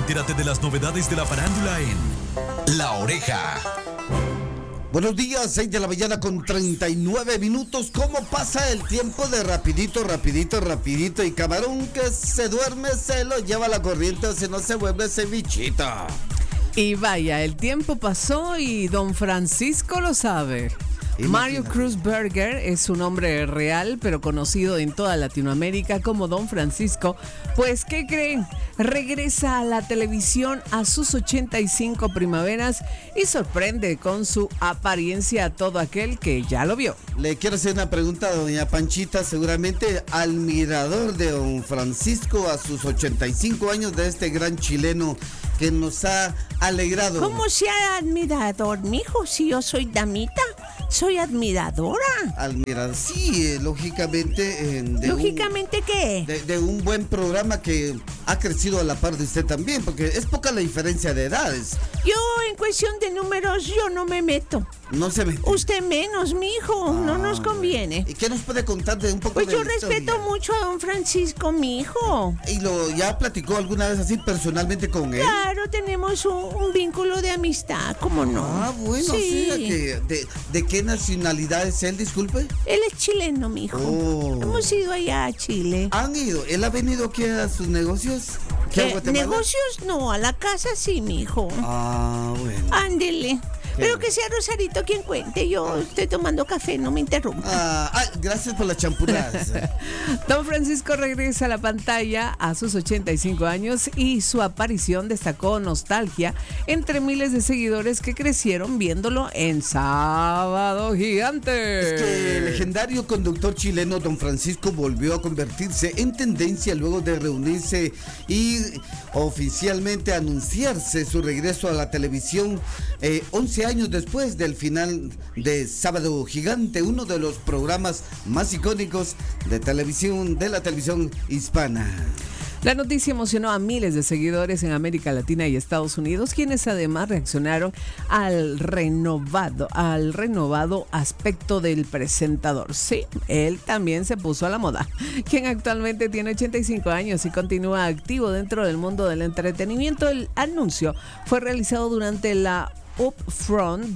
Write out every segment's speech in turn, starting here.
Entérate de las novedades de la farándula en La Oreja. Buenos días, 6 de la mañana con 39 minutos. ¿Cómo pasa el tiempo de rapidito? Y camarón que se duerme se lo lleva la corriente, o si no se vuelve cevichito. Y vaya, el tiempo pasó y don Francisco lo sabe. Mario Cruz Berger es su nombre real, pero conocido en toda Latinoamérica como Don Francisco. Pues, ¿qué creen? Regresa a la televisión a sus 85 primaveras y sorprende con su apariencia a todo aquel que ya lo vio. Le quiero hacer una pregunta a doña Panchita, seguramente admirador de Don Francisco a sus 85 años, de este gran chileno que nos ha alegrado. ¿Cómo sea admirador, mijo? Si yo soy damita, soy admiradora. Sí, lógicamente. ¿Lógicamente qué? De un buen programa que ha crecido a la par de usted también, porque es poca la diferencia de edades. Yo, en cuestión de números, yo no me meto. No se mete. Usted menos, mijo, no nos conviene. ¿Y qué nos puede contar de un poco pues de yo respeto mucho a don Francisco, mijo. ¿Y ya platicó alguna vez así personalmente con él? Claro, tenemos un vínculo de amistad, ¿cómo no? Ah, bueno, sí. O sea que ¿de qué nacionalidad es él, disculpe? Él es chileno, mijo. Hemos ido allá a Chile. ¿Han ido? ¿Él ha venido aquí a sus negocios? ¿Negocios? No, a la casa sí, mijo. Ah, bueno. Ándele. Pero que sea Rosarito quien cuente. Yo estoy tomando café, no me interrumpa. Gracias por la champurrada. Don Francisco regresa a la pantalla a sus 85 años y su aparición destacó nostalgia entre miles de seguidores que crecieron viéndolo en Sábado Gigante. Es que el legendario conductor chileno Don Francisco volvió a convertirse en tendencia luego de reunirse y oficialmente anunciarse su regreso a la televisión 11 años después del final de Sábado Gigante, uno de los programas más icónicos de la televisión hispana. La noticia emocionó a miles de seguidores en América Latina y Estados Unidos, quienes además reaccionaron al renovado aspecto del presentador. Sí, él también se puso a la moda, quien actualmente tiene 85 años y continúa activo dentro del mundo del entretenimiento. El anuncio fue realizado durante la Upfront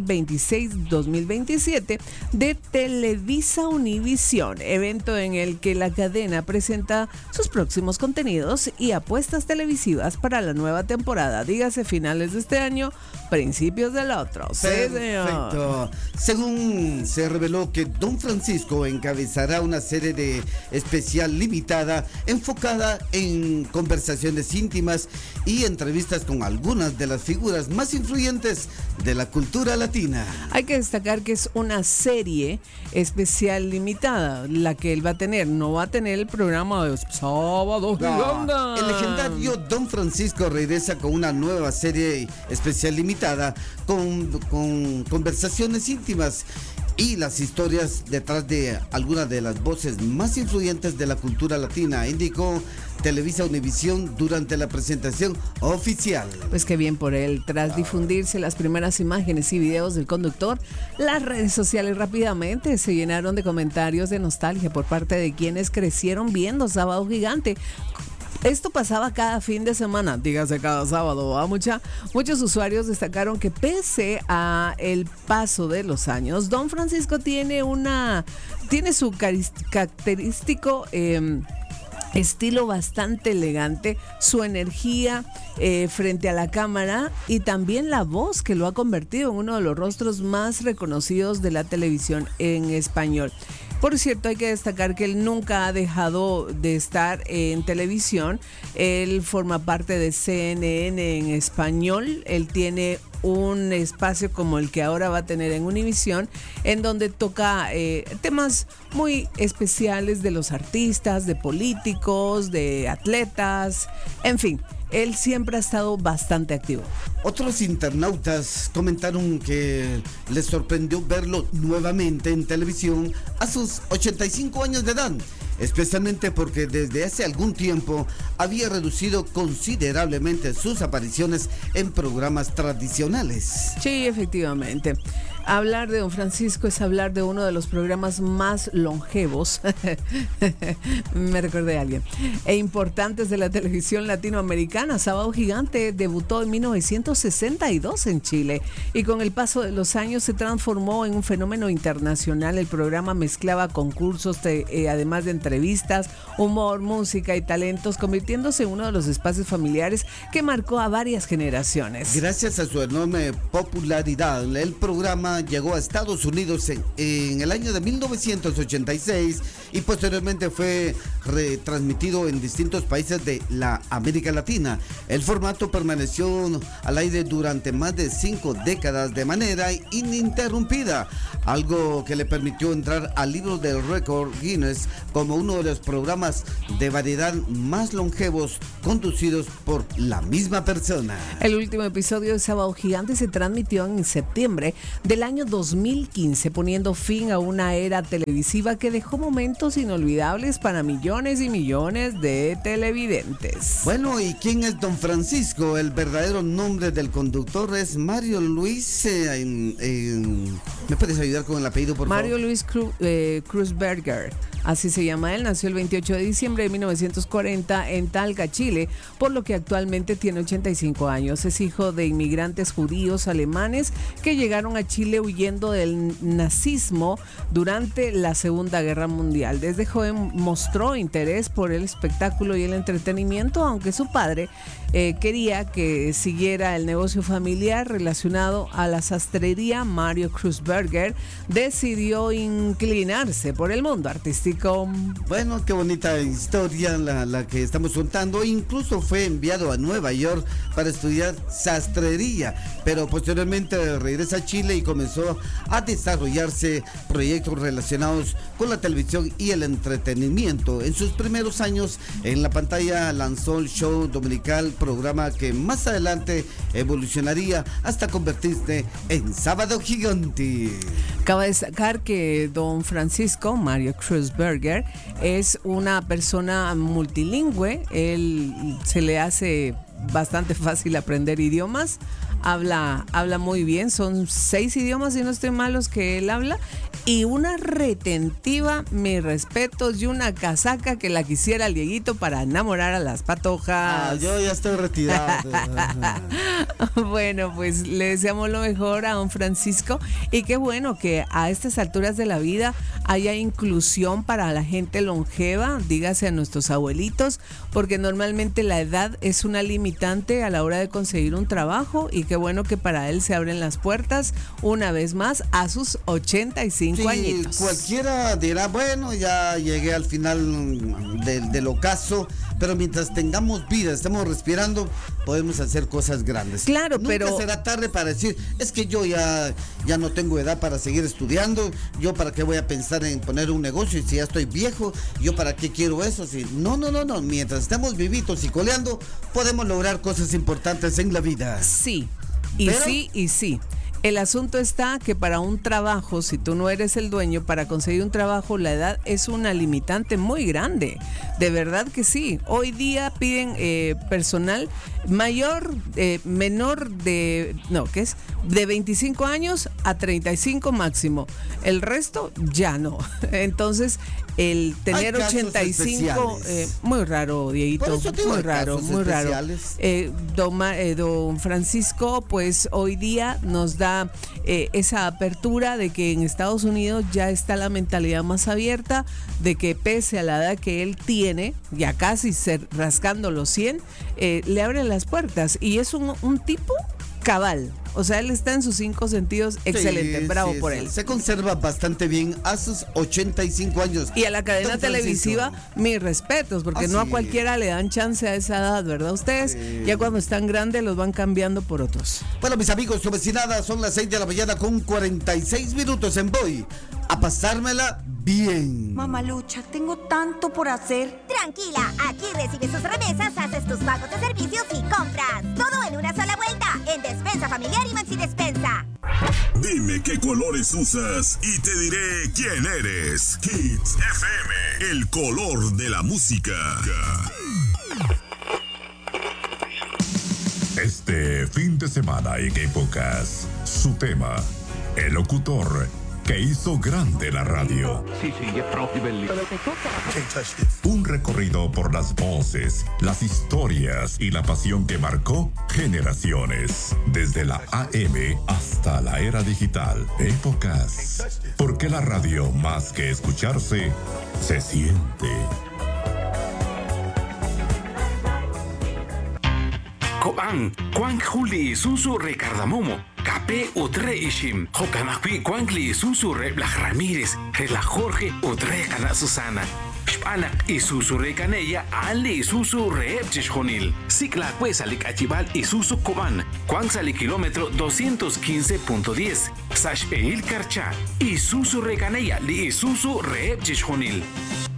2026-2027 de Televisa Univisión, evento en el que la cadena presenta sus próximos contenidos y apuestas televisivas para la nueva temporada, dígase finales de este año, principios del otro. Perfecto. Según se reveló que Don Francisco encabezará una serie de especial limitada enfocada en conversaciones íntimas y entrevistas con algunas de las figuras más influyentes de la cultura latina. Hay que destacar que es una serie especial limitada la que él va a tener. No va a tener el programa de Sábado Gigante. El legendario Don Francisco regresa con una nueva serie especial limitada con conversaciones íntimas y las historias detrás de algunas de las voces más influyentes de la cultura latina, indicó Televisa Univisión durante la presentación oficial. Pues qué bien por él. Tras difundirse las primeras imágenes y videos del conductor, las redes sociales rápidamente se llenaron de comentarios de nostalgia por parte de quienes crecieron viendo Sábado Gigante. Esto pasaba cada fin de semana, dígase cada sábado. Muchos usuarios destacaron que pese a el paso de los años, Don Francisco tiene su característico estilo bastante elegante, su energía frente a la cámara y también la voz que lo ha convertido en uno de los rostros más reconocidos de la televisión en español. Por cierto, hay que destacar que él nunca ha dejado de estar en televisión. Él forma parte de CNN en español. Él tiene un espacio como el que ahora va a tener en Univisión, en donde toca temas muy especiales de los artistas, de políticos, de atletas, en fin. Él siempre ha estado bastante activo. Otros internautas comentaron que les sorprendió verlo nuevamente en televisión a sus 85 años de edad, especialmente porque desde hace algún tiempo había reducido considerablemente sus apariciones en programas tradicionales. Sí, efectivamente. Hablar de don Francisco es hablar de uno de los programas más longevos, me recordé a alguien, e importantes de la televisión latinoamericana. Sábado Gigante debutó en 1962 en Chile y con el paso de los años se transformó en un fenómeno internacional. El programa mezclaba concursos, además de entrevistas, humor, música y talentos, convirtiéndose en uno de los espacios familiares que marcó a varias generaciones. Gracias a su enorme popularidad, el programa llegó a Estados Unidos en el año de 1986 y posteriormente fue retransmitido en distintos países de la América Latina. El formato permaneció al aire durante más de 5 décadas de manera ininterrumpida, algo que le permitió entrar al libro del récord Guinness como uno de los programas de variedad más longevos conducidos por la misma persona. El último episodio de Sábado Gigante se transmitió en septiembre del año 2015, poniendo fin a una era televisiva que dejó momentos inolvidables para millones y millones de televidentes. Bueno, ¿y quién es don Francisco? El verdadero nombre del conductor es Mario Luis. ¿Me puedes ayudar con el apellido, por favor? Mario Luis Kruzberger. Así se llama él, nació el 28 de diciembre de 1940 en Talca, Chile, por lo que actualmente tiene 85 años. Es hijo de inmigrantes judíos alemanes que llegaron a Chile huyendo del nazismo durante la Segunda Guerra Mundial. Desde joven mostró interés por el espectáculo y el entretenimiento, aunque su padre quería que siguiera el negocio familiar relacionado a la sastrería. Mario Kruzberger decidió inclinarse por el mundo artístico. Bueno, qué bonita historia la que estamos contando. Incluso fue enviado a Nueva York para estudiar sastrería, pero posteriormente regresa a Chile y comenzó a desarrollarse proyectos relacionados con la televisión y el entretenimiento. En sus primeros años en la pantalla lanzó el show dominical, programa que más adelante evolucionaría hasta convertirse en Sábado Gigante. Cabe destacar que don Francisco Mario Kruzberger es una persona multilingüe. Él se le hace bastante fácil aprender idiomas. Habla muy bien, son 6 idiomas, si no estoy mal, los que él habla, y una retentiva, mis respetos, y una casaca que la quisiera el Dieguito para enamorar a las patojas. Yo ya estoy retirado. Bueno, pues le deseamos lo mejor a don Francisco y qué bueno que a estas alturas de la vida haya inclusión para la gente longeva, dígase a nuestros abuelitos, porque normalmente la edad es una limitante a la hora de conseguir un trabajo, y qué bueno que para él se abren las puertas una vez más a sus 85 añitos. Cualquiera dirá, bueno, ya llegué al final del ocaso, pero mientras tengamos vida, estemos respirando, podemos hacer cosas grandes. Claro, Nunca pero será tarde para decir, es que yo ya no tengo edad para seguir estudiando, yo para qué voy a pensar en poner un negocio y si ya estoy viejo, yo para qué quiero eso. Si no, mientras estemos vivitos y coleando, podemos lograr cosas importantes en la vida. Sí, y sí. El asunto está que para un trabajo, si tú no eres el dueño, para conseguir un trabajo, la edad es una limitante muy grande. De verdad que sí. Hoy día piden personal menor de 25 años a 35 máximo. El resto ya no. Entonces, el tener 85, muy raro, Dieguito, muy raro. Don Francisco, pues hoy día nos da esa apertura de que en Estados Unidos ya está la mentalidad más abierta, de que pese a la edad que él tiene, ya casi rascando los 100, le abren las puertas, y es un tipo cabal. O sea, él está en sus 5 sentidos excelente, bravo por él. Se conserva bastante bien a sus 85 años. Y a la cadena televisiva, mis respetos, porque no a cualquiera le dan chance a esa edad, ¿verdad? Ustedes ya cuando están grandes los van cambiando por otros. Bueno, mis amigos, su vecinada, son las 6 de la mañana con 46 minutos en Voy a pasármela bien. Mamalucha, tengo tanto por hacer. Tranquila, aquí recibes tus remesas, haces tus pagos de servicios y compras. Todo en una sola vuelta, en Despensa Familiar y Maxi Despensa. Dime qué colores usas y te diré quién eres. Kids FM, el color de la música. Este fin de semana en Épocas, su tema, El locutor que hizo grande la radio. Un recorrido por las voces, las historias y la pasión que marcó generaciones. Desde la AM hasta la era digital. Épocas. Porque la radio, más que escucharse, se siente. Koan, Juan Juli Isuzu Recardamomo, Capé Utre Ishim, Jocanakui Juanli Isuzu Reblah Ramírez, Rela Jorge Utre Cana Susana. Shpanak Isuzu Recaneya, Ali Isuzu Reepchishonil. Cicla Cuesalik Achibal Isuzu Coban, Juan Sali kilómetro 215.10. Sashpeil Karcha, Isuzu Recaneya, Li Isuzu Reepchishonil.